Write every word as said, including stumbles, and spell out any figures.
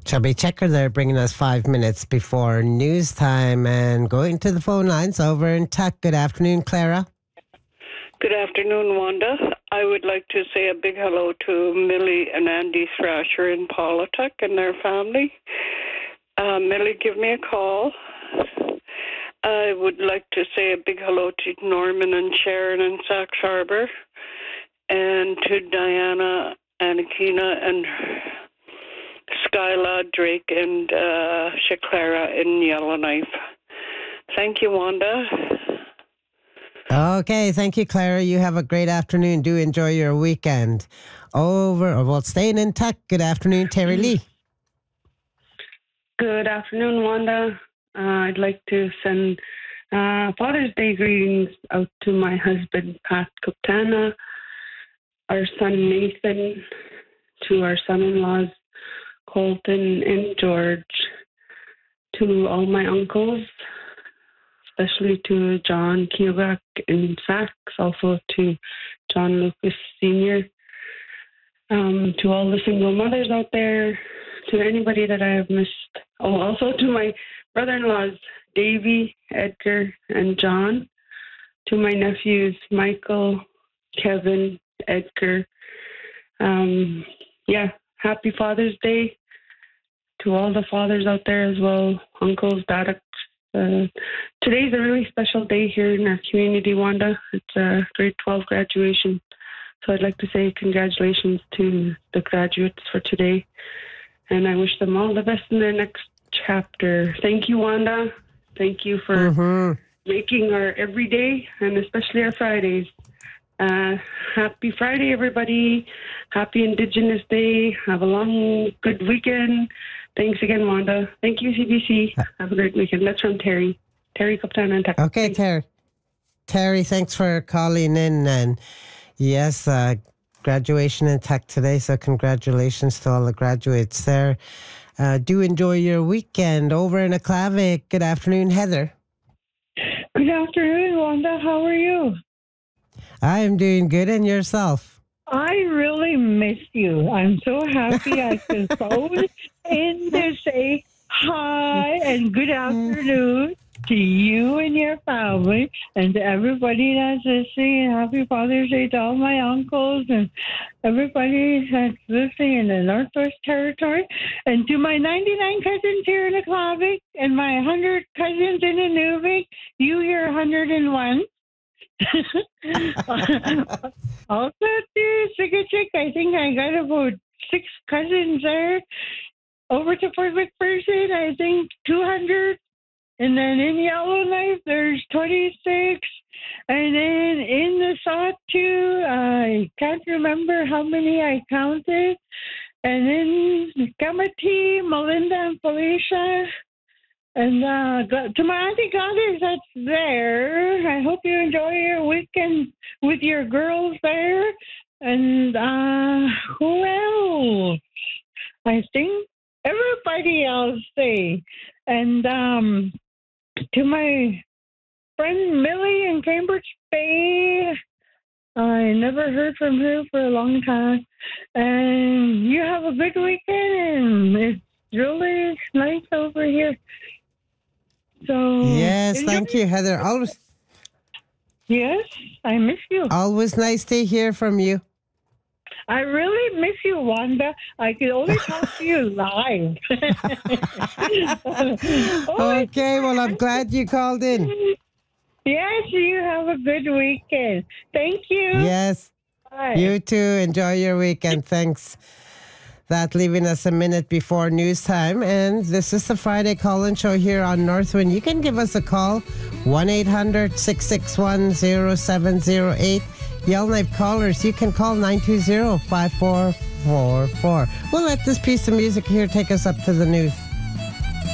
Chubby Checker there, bringing us five minutes before news time and going to the phone lines over in Tuck. Good afternoon, Clara. Good afternoon, Wanda. I would like to say a big hello to Millie and Andy Thrasher in Paulatuck and their family. Uh, Millie, give me a call. I would like to say a big hello to Norman and Sharon in Sax Harbor, and to Diana and Akina and Skyla, Drake, and uh, Shaklara in Yellowknife. Thank you, Wanda. Okay, thank you, Clara. You have a great afternoon. Do enjoy your weekend. Over, or well, staying in Tuck. Good afternoon, Terry Lee. Good afternoon, Wanda. Uh, I'd like to send uh, Father's Day greetings out to my husband, Pat Kuptana, our son, Nathan, to our son-in-laws, Colton and George, to all my uncles, especially to John Kiobak in Sax, also to John Lucas Senior, um, to all the single mothers out there, to anybody that I have missed. Oh, also to my brother-in-laws, Davy, Edgar, and John, to my nephews, Michael, Kevin, Edgar. Um, yeah, happy Father's Day to all the fathers out there as well, uncles, daddocks. Uh, today's a really special day here in our community, Wanda. It's a grade twelve graduation. So I'd like to say congratulations to the graduates for today. And I wish them all the best in their next chapter. Thank you, Wanda. Thank you for mm-hmm. making our everyday and especially our Fridays. Uh, happy Friday, everybody. Happy Indigenous Day. Have a long, good weekend. Thanks again, Wanda. Thank you, C B C. Have a great weekend. That's from Terry. Terry Kuptana and Tuck. Okay, thanks. Terry. Terry, thanks for calling in. And yes, uh, graduation in Tuck today, so congratulations to all the graduates there. Uh, do enjoy your weekend. Over in Aklavik, good afternoon, Heather. Good afternoon, Wanda. How are you? I'm doing good, and yourself? I really missed you. I'm so happy I can phone in to say hi and good afternoon to you and your family and to everybody that's listening. Happy Father's Day to all my uncles and everybody that's listening in the Northwest Territory, and to my ninety-nine cousins here in Aklavik and my one hundred cousins in Inuvik. You hear one hundred one. Also to Sigachik, I think I got about six cousins there. Over to Fort McPherson, I think two hundred. And then in Yellowknife, there's twenty-six. And then in the Sawtooth, I can't remember how many I counted. And in Kamati, Melinda, and Felicia. And uh, to my Auntie Gladys that's there, I hope you enjoy your weekend with your girls there. And uh, who else? I think everybody else say. And um, to my friend Millie in Cambridge Bay, I never heard from her for a long time. And you have a good weekend. It's really nice over here. So yes, thank you, Heather. Always. Yes, I miss you. Always nice to hear from you. I really miss you, Wanda. I can only talk to you live. Okay, well, I'm glad you called in. Yes, you have a good weekend. Thank you. Yes. Bye. You too. Enjoy your weekend. Thanks. That leaving us a minute before news time. And this is the Friday Call-In Show here on Northwind. You can give us a call, one eight hundred six six one zero seven zero eight. Yellowknife callers, you can call nine two zero five four four four. We'll let this piece of music here take us up to the news.